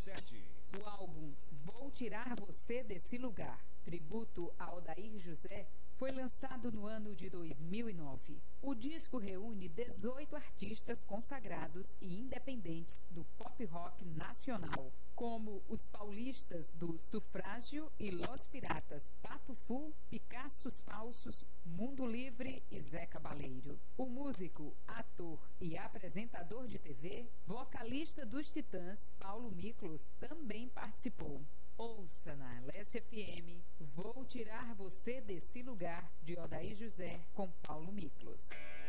97. O álbum Vou Tirar Você Desse Lugar, tributo a Odair José, foi lançado no ano de 2009. O disco reúne 18 artistas consagrados e independentes do pop rock nacional, como os paulistas do Sufrágio e Los Piratas, Pato Fu, Picassos Falsos, Mundo Livre e Zé Cabaleiro. O músico, ator e apresentador de TV, vocalista dos Titãs, Paulo Miklos, também participou. Ouça na LSFM Vou Tirar Você Desse Lugar, de Odair José, com Paulo Miklos.